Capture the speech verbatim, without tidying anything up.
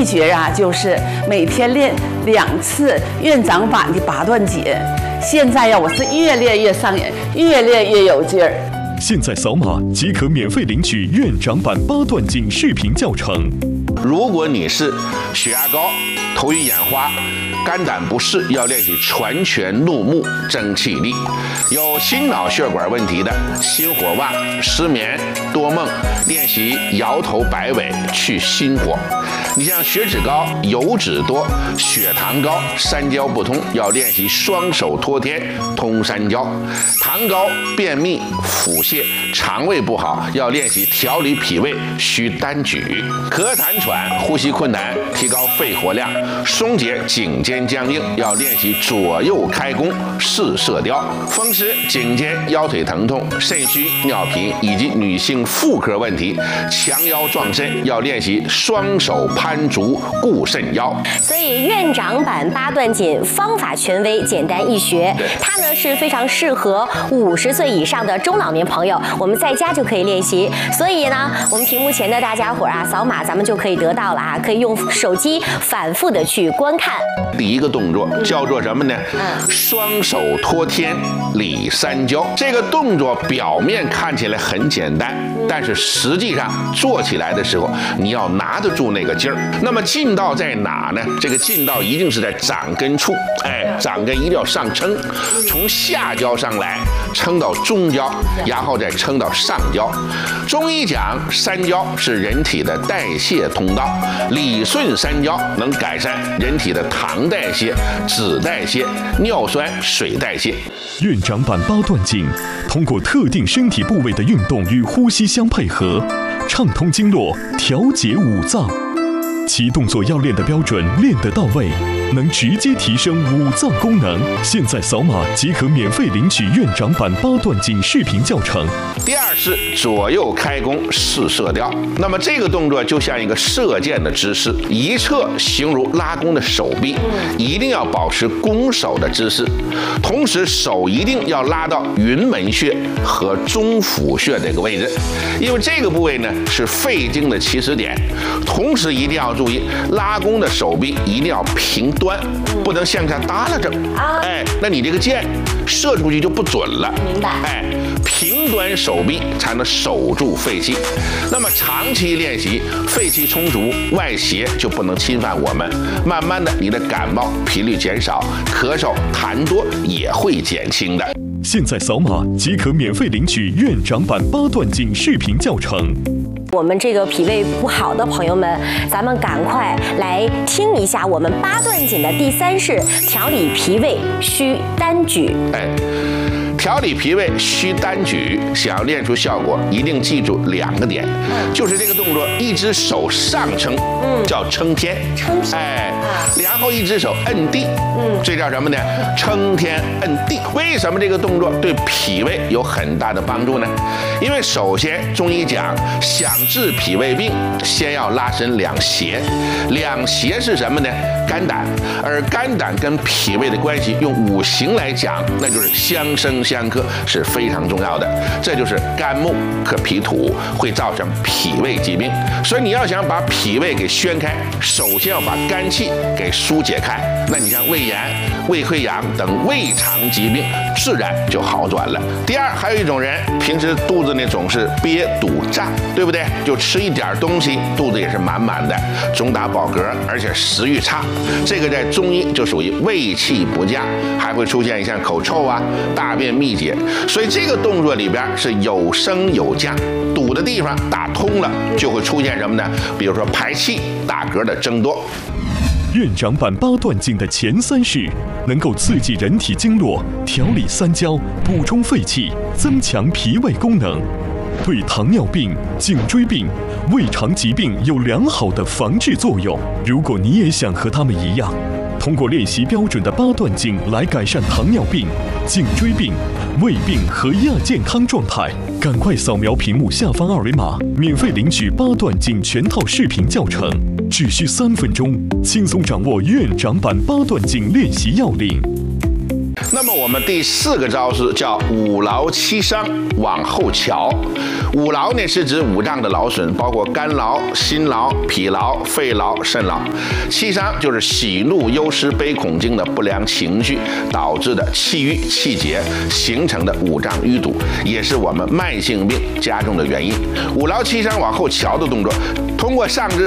秘诀啊，就是每天练两次院长版的八段锦。现在呀，我是越练越上瘾，越练越有劲儿。 现在扫码即可免费领取院长版八段锦视频教程。 如果你是血压高、头晕眼花、肝胆不适，要练习全拳怒目争气力；有心脑血管问题的，心火旺、失眠、多梦，练习摇头摆尾去心火。你像血脂高、油脂多、血糖高、三焦不通，要练习双手托天通三焦；糖高、便秘、腹泻、肠胃不好，要练习调理脾胃需单举；咳痰喘、呼吸困难，提高肺活量，松解颈肩僵硬，要练习左右开弓试射雕；风湿、颈肩、腰腿疼痛、肾虚、尿频以及女性妇科问题，强腰壮肾，要练习双手攀竹固肾腰。 所以院长版八段锦方法权威，简单易学，它呢是非常适合五十岁以上的中老年朋友，我们在家就可以练习。所以呢，我们屏幕前的大家伙啊，扫码咱们就可以得到了啊，可以用手机反复的去观看。 第一个动作叫做什么呢？嗯，双手托天理三焦。这个动作表面看起来很简单，但是实际上做起来的时候，你要拿得住那个劲儿。那么劲道在哪呢？这个劲道一定是在掌根处，哎，掌根一定要上撑，从下焦上来，撑到中焦，然后再撑到上焦。中医讲三焦是人体的代谢通道，理顺三焦能改善人体的糖代谢、脂代谢、尿酸、水代谢。 院长版八段锦通过特定身体部位的运动与呼吸相配合，畅通经络，调节五脏。其动作要练得标准，练得到位，能直接提升五脏功能。现在扫码即可免费领取院长版八段锦视频教程。 第二是左右开弓试射雕，那么这个动作就像一个射箭的姿势，一侧形如拉弓的手臂，一定要保持弓手的姿势，同时手一定要拉到云门穴和中府穴这个位置，因为这个部位呢是肺经的起始点，同时一定要注意拉弓的手臂一定要平端，不能向下耷拉着，哎，那你这个箭射出去就不准了。 明白？ 哎，平端手臂才能守住肺气。那么长期练习，肺气充足，外邪就不能侵犯我们。慢慢的，你的感冒频率减少，咳嗽痰多也会减轻的。 现在扫码即可免费领取院长版八段锦视频教程。 我们这个脾胃不好的朋友们，咱们赶快来听一下我们八段锦的第三式：调理脾胃需单举。 哎，调理脾胃需单举，想要练出效果，一定记住两个点，就是这个动作，一只手上撑，叫撑天， 撑天， 哎，然后一只手摁地，嗯，这叫什么呢？撑天摁地。为什么这个动作对脾胃有很大的帮助呢？因为首先中医讲，想治脾胃病，先要拉伸两胁。两胁是什么呢？肝胆。而肝胆跟脾胃的关系，用五行来讲，那就是相生相克，是非常重要的。这就是肝木克脾土，会造成脾胃疾病。所以你要想把脾胃给宣开，首先要把肝气给疏解开。那你像胃炎、胃溃疡等胃肠疾病，自然就好转了。第二，还有一种人平时肚子呢总是憋堵胀，对不对？就吃一点东西，肚子也是满满的，总打饱嗝，而且食欲差。这个在中医就属于胃气不佳，还会出现像口臭啊、大便秘结。所以这个动作里边是有升有降，堵的地方打通了，就会出现什么呢？比如说排气、打嗝的增多。 院长版八段锦的前三式能够刺激人体经络，调理三焦，补充肺气，增强脾胃功能，对糖尿病、颈椎病、胃肠疾病有良好的防治作用。如果你也想和他们一样，通过练习标准的八段锦来改善糖尿病、颈椎病、胃病和亚健康状态，赶快扫描屏幕下方二维码，免费领取八段锦全套视频教程，只需三分钟，轻松掌握院长版八段锦练习要领。 那么我们第四个招式叫五劳七伤往后翘。五劳呢是指五脏的劳损，包括肝劳、心劳、脾劳、肺劳、肾劳。七伤就是喜怒忧思悲恐惊的不良情绪导致的气郁气结形成的五脏淤堵，也是我们慢性病加重的原因。五劳七伤往后翘的动作，通过上肢